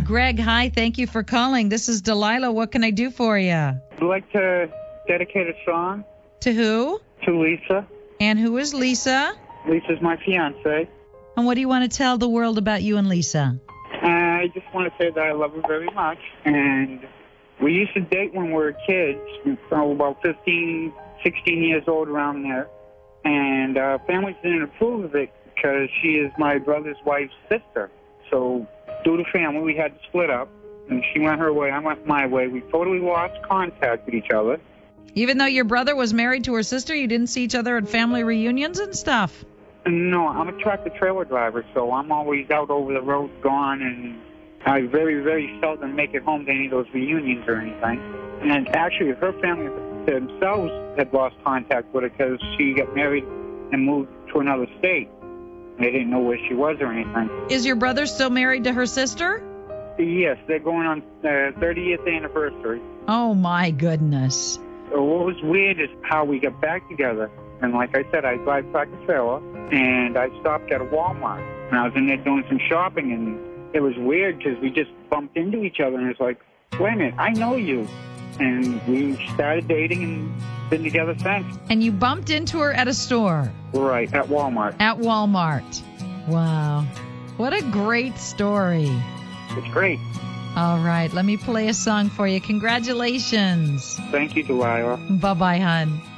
Greg, hi. Thank you for calling. This is Delilah. What can I do for you? I'd like to dedicate a song To who? to Lisa. And who is Lisa? Lisa's my fiance. And what do you want to tell the world about you and Lisa? I just want to say that I love her very much. And we used to date when we were kids, about 15, 16 years old around there. And our families didn't approve of it because she is my brother's wife's sister. So due to family, we had to split up. And she went her way, I went my way. We totally lost contact with each other. Even though your brother was married to her sister, you didn't see each other at family reunions and stuff? No, I'm a tractor-trailer driver, so I'm always out over the road, gone, and I very, very seldom make it home to any of those reunions or anything. And actually, her family themselves had lost contact with her because she got married and moved to another state. They didn't know where she was or anything. Is your brother still married to her sister? Yes, they're going on their 30th anniversary. Oh, my goodness. So what was weird is how we got back together. And like I said, I drive tractor-trailer, and I stopped at a Walmart. And I was in there doing some shopping, and it was weird because we just bumped into each other, and it's like, wait a minute, I know you. And we started dating and been together since. And you bumped into her at a store? Right, at Walmart. At Walmart. Wow. What a great story. It's great. All right, let me play a song for you. Congratulations. Thank you, Delilah. Bye-bye, hon.